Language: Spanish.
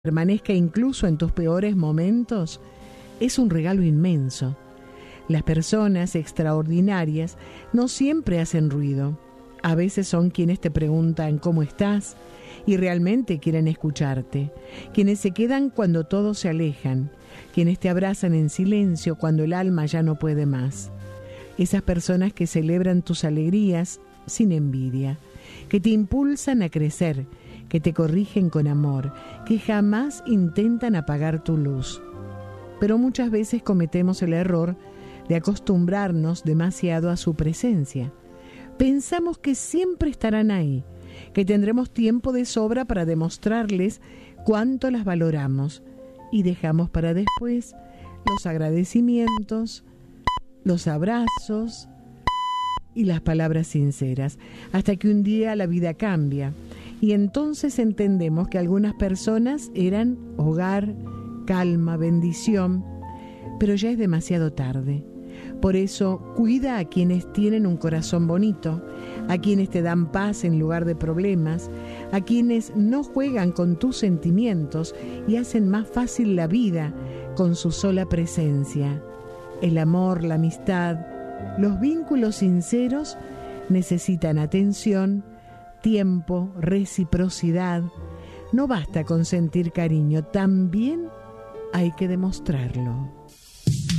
permanezca incluso en tus peores momentos, es un regalo inmenso. Las personas extraordinarias no siempre hacen ruido. A veces son quienes te preguntan cómo estás y realmente quieren escucharte, quienes se quedan cuando todos se alejan, quienes te abrazan en silencio cuando el alma ya no puede más. Esas personas que celebran tus alegrías sin envidia, que te impulsan a crecer, que te corrigen con amor, que jamás intentan apagar tu luz. Pero muchas veces cometemos el error de acostumbrarnos demasiado a su presencia. Pensamos que siempre estarán ahí, que tendremos tiempo de sobra para demostrarles cuánto las valoramos, y dejamos para después los agradecimientos, los abrazos y las palabras sinceras, hasta que un día la vida cambia y entonces entendemos que algunas personas eran hogar, calma, bendición, pero ya es demasiado tarde. Por eso, cuida a quienes tienen un corazón bonito, a quienes te dan paz en lugar de problemas, a quienes no juegan con tus sentimientos y hacen más fácil la vida con su sola presencia. El amor, la amistad, los vínculos sinceros necesitan atención, tiempo, reciprocidad. No basta con sentir cariño, también hay que demostrarlo.